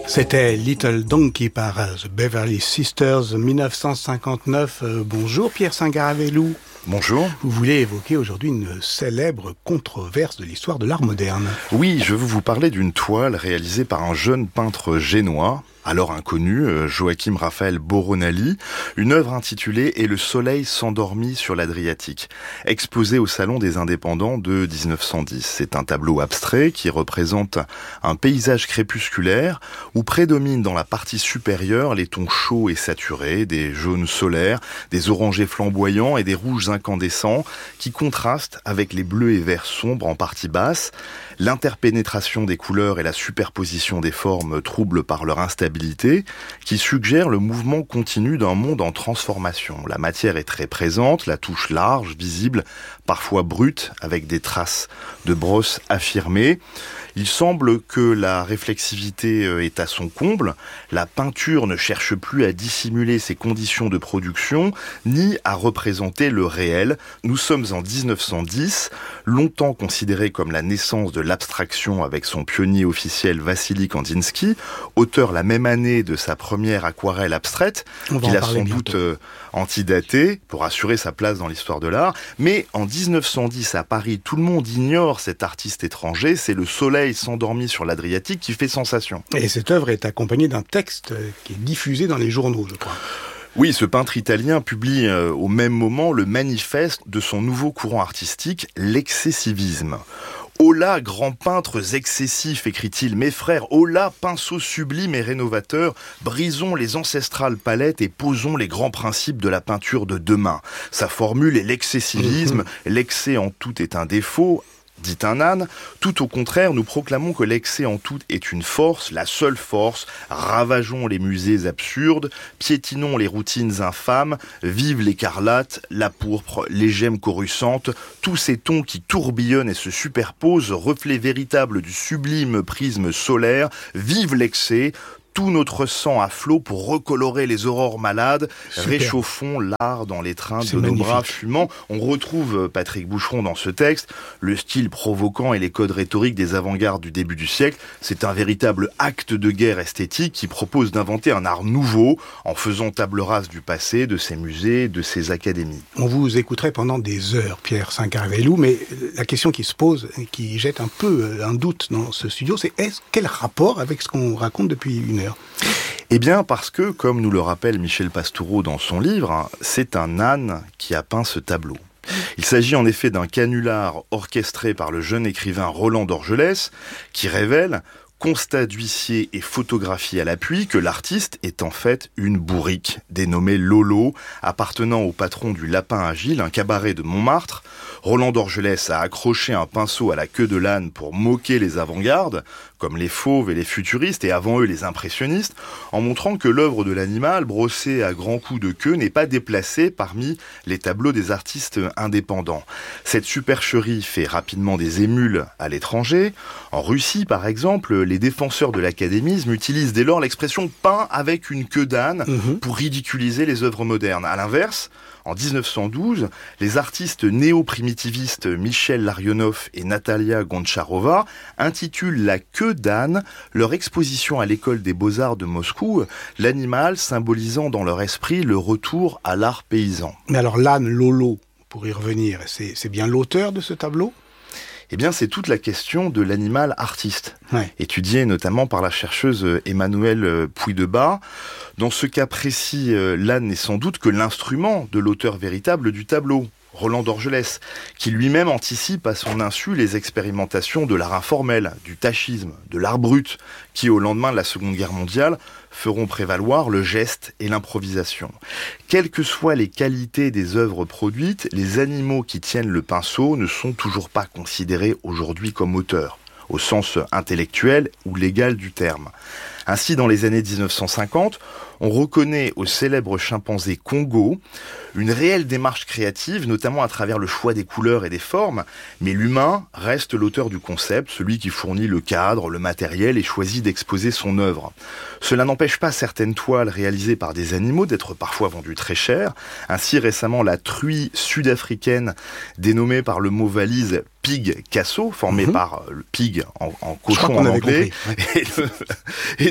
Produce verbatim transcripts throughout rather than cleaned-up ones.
C'était Little Donkey par The Beverly Sisters, dix-neuf cent cinquante-neuf. Euh, bonjour Pierre Singaravelou. Bonjour. Vous voulez évoquer aujourd'hui une célèbre controverse de l'histoire de l'art moderne. Oui, je veux vous parler d'une toile réalisée par un jeune peintre génois, alors inconnu, Joachim Raphaël Boronali, une œuvre intitulée « Et le soleil s'endormit sur l'Adriatique », exposée au Salon des Indépendants de dix-neuf cent dix. C'est un tableau abstrait qui représente un paysage crépusculaire où prédominent dans la partie supérieure les tons chauds et saturés, des jaunes solaires, des orangés flamboyants et des rouges incandescents qui contrastent avec les bleus et verts sombres en partie basse. L'interpénétration des couleurs et la superposition des formes troublent par leur instabilité, qui suggère le mouvement continu d'un monde en transformation. La matière est très présente, la touche large, visible, parfois brute, avec des traces de brosse affirmées. Il semble que la réflexivité est à son comble. La peinture ne cherche plus à dissimuler ses conditions de production, ni à représenter le réel. Nous sommes en dix-neuf cent dix, longtemps considéré comme la naissance de l'abstraction avec son pionnier officiel Vassili Kandinsky, auteur la même année de sa première aquarelle abstraite, qu'il a sans bientôt. doute euh, antidatée pour assurer sa place dans l'histoire de l'art. Mais en dix-neuf cent dix, à Paris, tout le monde ignore cet artiste étranger. C'est le soleil s'endormi sur l'Adriatique qui fait sensation. Et cette œuvre est accompagnée d'un texte qui est diffusé dans les journaux, je crois. Oui, ce peintre italien publie euh, au même moment le manifeste de son nouveau courant artistique, l'excessivisme. « Hola, grands peintres excessifs », écrit-il, « mes frères, hola, pinceaux sublimes et rénovateurs, brisons les ancestrales palettes et posons les grands principes de la peinture de demain. » Sa formule est l'excessivisme, mmh. l'excès en tout est un défaut, dit un âne. Tout au contraire, nous proclamons que l'excès en tout est une force, la seule force. Ravageons les musées absurdes, piétinons les routines infâmes, vive l'écarlate, la pourpre, les gemmes coruscantes, tous ces tons qui tourbillonnent et se superposent, reflets véritables du sublime prisme solaire, vive l'excès. Tout notre sang à flot pour recolorer les aurores malades. Super. Réchauffons l'art dans les trains de magnifique. Nos bras fumants. On retrouve Patrick Boucheron dans ce texte, le style provoquant et les codes rhétoriques des avant-gardes du début du siècle. C'est un véritable acte de guerre esthétique qui propose d'inventer un art nouveau en faisant table rase du passé, de ses musées, de ses académies. On vous écouterait pendant des heures, Pierre Singaravelou, mais la question qui se pose, qui jette un peu un doute dans ce studio, c'est est-ce quel rapport avec ce qu'on raconte depuis une heure ? Eh bien parce que, comme nous le rappelle Michel Pastoureau dans son livre, c'est un âne qui a peint ce tableau. Il s'agit en effet d'un canular orchestré par le jeune écrivain Roland d'Orgelès qui révèle, constat d'huissier et photographie à l'appui, que l'artiste est en fait une bourrique, dénommée Lolo, appartenant au patron du Lapin Agile, un cabaret de Montmartre. Roland d'Orgelès a accroché un pinceau à la queue de l'âne pour moquer les avant-gardes, comme les fauves et les futuristes, et avant eux les impressionnistes, en montrant que l'œuvre de l'animal, brossée à grands coups de queue, n'est pas déplacée parmi les tableaux des artistes indépendants. Cette supercherie fait rapidement des émules à l'étranger. En Russie, par exemple, les défenseurs de l'académisme utilisent dès lors l'expression « peint avec une queue d'âne mmh. » pour ridiculiser les œuvres modernes. À l'inverse, en dix-neuf cent douze, les artistes néo-primitivistes Michel Larionov et Natalia Goncharova intitulent La queue d'âne leur exposition à l'école des beaux-arts de Moscou, l'animal symbolisant dans leur esprit le retour à l'art paysan. Mais alors l'âne Lolo, pour y revenir, c'est, c'est bien l'auteur de ce tableau ? Eh bien, c'est toute la question de l'animal artiste, ouais. étudiée notamment par la chercheuse Emmanuelle Puydebas. Dans ce cas précis, l'âne n'est sans doute que l'instrument de l'auteur véritable du tableau, Roland d'Orgelès, qui lui-même anticipe à son insu les expérimentations de l'art informel, du tachisme, de l'art brut, qui au lendemain de la Seconde Guerre mondiale feront prévaloir le geste et l'improvisation. Quelles que soient les qualités des œuvres produites, les animaux qui tiennent le pinceau ne sont toujours pas considérés aujourd'hui comme auteurs, au sens intellectuel ou légal du terme. Ainsi, dans les années dix-neuf cent cinquante, on reconnaît au célèbre chimpanzé Congo une réelle démarche créative, notamment à travers le choix des couleurs et des formes, mais l'humain reste l'auteur du concept, celui qui fournit le cadre, le matériel et choisit d'exposer son œuvre. Cela n'empêche pas certaines toiles réalisées par des animaux d'être parfois vendues très cher. Ainsi, récemment, la truie sud-africaine, dénommée par le mot valise Pig Casso, formée mmh. par le pig en, en cochon en anglais, ouais. et, le, et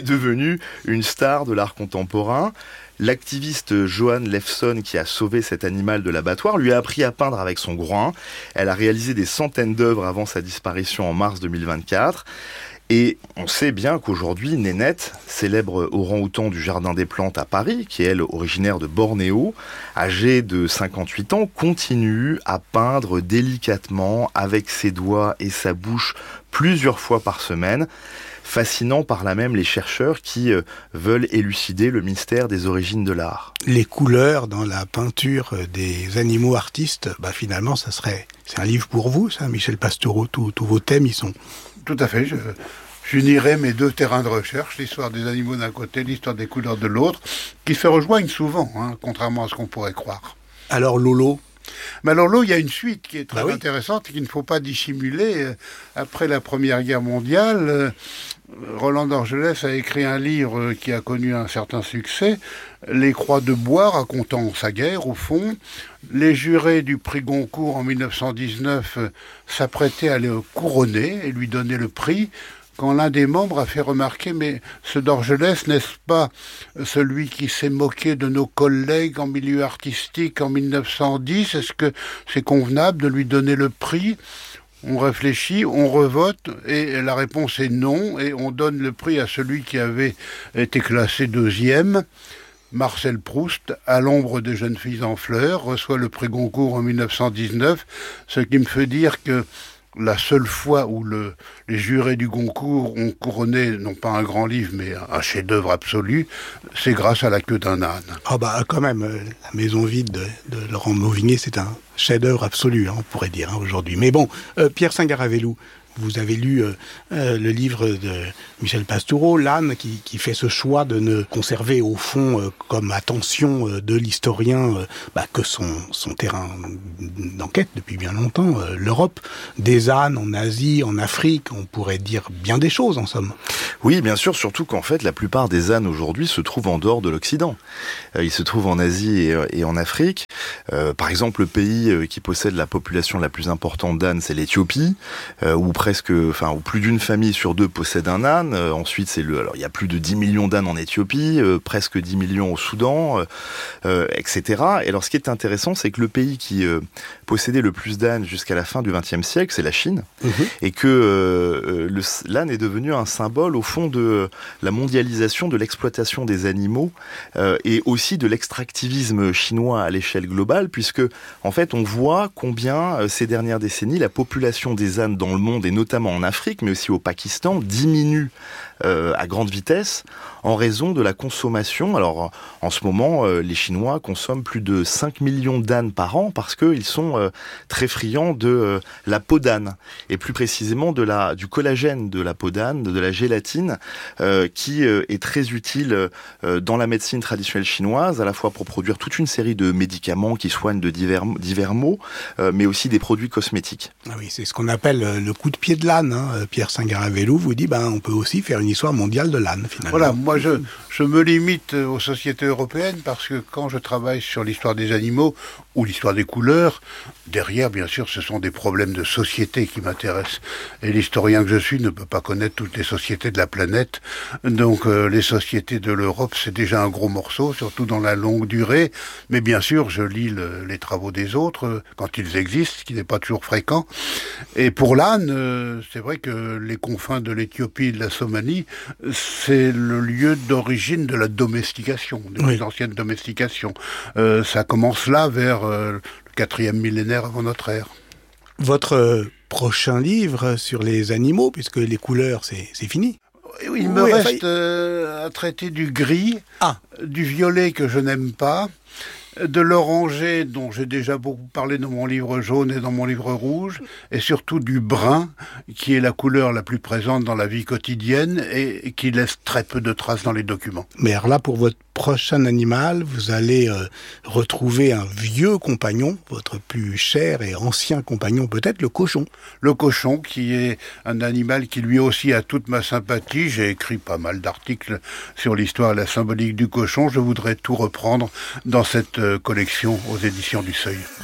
devenu une star de l'art contemporain. L'activiste Johan Lefson, qui a sauvé cet animal de l'abattoir, lui a appris à peindre avec son groin. Elle a réalisé des centaines d'œuvres avant sa disparition en mars deux mille vingt-quatre. Et on sait bien qu'aujourd'hui, Nénette, célèbre orang-outan du Jardin des Plantes à Paris, qui est elle originaire de Bornéo, âgée de cinquante-huit ans, continue à peindre délicatement avec ses doigts et sa bouche plusieurs fois par semaine, fascinant par là même les chercheurs qui euh, veulent élucider le mystère des origines de l'art. Les couleurs dans la peinture des animaux artistes, bah finalement, ça serait, c'est un livre pour vous, ça, Michel Pastoureau. Tous, tous vos thèmes y sont. Tout à fait. Je, j'unirais mes deux terrains de recherche, l'histoire des animaux d'un côté, l'histoire des couleurs de l'autre, qui se rejoignent souvent, hein, contrairement à ce qu'on pourrait croire. Alors Lolo? Mais alors là, il y a une suite qui est très bah oui. intéressante et qu'il ne faut pas dissimuler. Après la Première Guerre mondiale, Roland Dorgelès a écrit un livre qui a connu un certain succès, Les Croix de Bois, racontant sa guerre, au fond. Les jurés du prix Goncourt en mille neuf cent dix-neuf s'apprêtaient à le couronner et lui donner le prix, quand l'un des membres a fait remarquer « Mais ce Dorgelès, n'est-ce pas celui qui s'est moqué de nos collègues en milieu artistique en mille neuf cent dix? Est-ce que c'est convenable de lui donner le prix ?» On réfléchit, on revote, et la réponse est non, et on donne le prix à celui qui avait été classé deuxième. Marcel Proust, à l'ombre des jeunes filles en fleurs, reçoit le prix Goncourt en mille neuf cent dix-neuf, ce qui me fait dire que la seule fois où le, les jurés du Goncourt ont couronné, non pas un grand livre, mais un chef-d'œuvre absolu, c'est grâce à La queue d'un âne. Ah bah quand même, euh, La maison vide de, de Laurent Mauvigné, c'est un chef-d'œuvre absolu, hein, on pourrait dire, hein, aujourd'hui. Mais bon, euh, Pierre Singaravelou, vous avez lu euh, euh, le livre de Michel Pastoureau, L'âne, qui, qui fait ce choix de ne conserver au fond euh, comme attention euh, de l'historien euh, bah, que son, son terrain d'enquête depuis bien longtemps, euh, l'Europe, des ânes en Asie, en Afrique, on pourrait dire bien des choses en somme. Oui, bien sûr, surtout qu'en fait la plupart des ânes aujourd'hui se trouvent en dehors de l'Occident. Euh, ils se trouvent en Asie et, et en Afrique. Euh, par exemple, le pays euh, qui possède la population la plus importante d'ânes, c'est l'Éthiopie, euh, où presque, enfin, où plus d'une famille sur deux possède un âne. Euh, ensuite, c'est le, alors il y a plus de dix millions d'ânes en Éthiopie, euh, presque dix millions au Soudan, euh, euh, et cetera. Et alors, ce qui est intéressant, c'est que le pays qui euh, possédait le plus d'ânes jusqu'à la fin du vingtième siècle, c'est la Chine, mmh. et que euh, le, l'âne est devenu un symbole au fond de la mondialisation de l'exploitation des animaux euh, et aussi de l'extractivisme chinois à l'échelle globale, puisque en fait, on voit combien euh, ces dernières décennies la population des ânes dans le monde et notamment en Afrique, mais aussi au Pakistan, diminue euh, à grande vitesse en raison de la consommation. Alors, en ce moment, euh, les Chinois consomment plus de cinq millions d'ânes par an parce qu'ils sont euh, très friands de euh, la peau d'âne, et plus précisément de la, du collagène de la peau d'âne, de la gélatine, euh, qui euh, est très utile euh, dans la médecine traditionnelle chinoise, à la fois pour produire toute une série de médicaments qui soignent de divers, divers maux, euh, mais aussi des produits cosmétiques. Ah oui, c'est ce qu'on appelle le coup de pied de l'âne. Hein. Pierre Singaravelou vous dit, ben, on peut aussi faire une histoire mondiale de l'âne, finalement. Voilà, moi je, je me limite aux sociétés européennes parce que quand je travaille sur l'histoire des animaux ou l'histoire des couleurs, derrière, bien sûr, ce sont des problèmes de société qui m'intéressent. Et l'historien que je suis ne peut pas connaître toutes les sociétés de la planète. Donc euh, les sociétés de l'Europe, c'est déjà un gros morceau, surtout dans la longue durée. Mais bien sûr, je lis le, les travaux des autres, euh, quand ils existent, ce qui n'est pas toujours fréquent. Et pour l'âne, euh, c'est vrai que les confins de l'Éthiopie et de la Somalie, c'est le lieu d'origine de la domestication, de oui. les anciennes domestications. Euh, ça commence là, vers euh, le quatrième millénaire avant notre ère. Votre euh, prochain livre sur les animaux, puisque les couleurs, c'est, c'est fini. Oui, il me oui, reste enfin... euh, à traiter du gris, ah. du violet que je n'aime pas, de l'oranger dont j'ai déjà beaucoup parlé dans mon livre jaune et dans mon livre rouge, et surtout du brun, qui est la couleur la plus présente dans la vie quotidienne et qui laisse très peu de traces dans les documents. Mais alors là, pour votre prochain animal, vous allez euh, retrouver un vieux compagnon, votre plus cher et ancien compagnon peut-être, le cochon. Le cochon, qui est un animal qui lui aussi a toute ma sympathie. J'ai écrit pas mal d'articles sur l'histoire et la symbolique du cochon. Je voudrais tout reprendre dans cette collection aux éditions du Seuil.